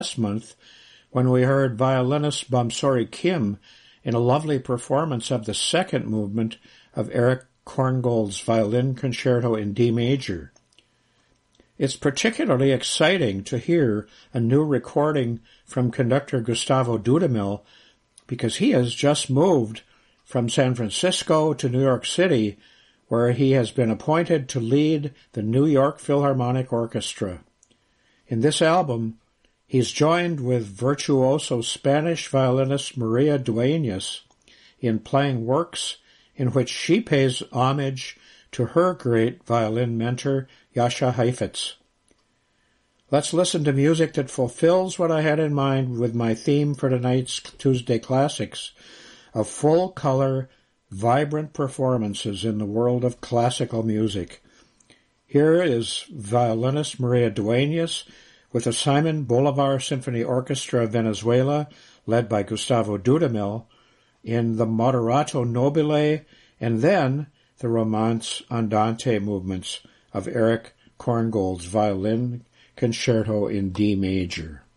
last month when we heard violinist Bomsori Kim in a lovely performance of the second movement of Erich Korngold's Violin Concerto in D major. It's particularly exciting to hear a new recording from conductor Gustavo Dudamel because he has just moved from San Francisco to New York City, where he has been appointed to lead the New York Philharmonic Orchestra. In this album, he's joined with virtuoso Spanish violinist Maria Dueñas in playing works in which she pays homage to her great violin mentor, Jascha Heifetz. Let's listen to music that fulfills what I had in mind with my theme for tonight's Tuesday Classics, of full-color, vibrant performances in the world of classical music. Here is violinist Maria Dueñas with the Simon Bolivar Symphony Orchestra of Venezuela, led by Gustavo Dudamel, in the Moderato Nobile, and then the Romanze Andante movements of Erich Korngold's Violin Concerto in D major.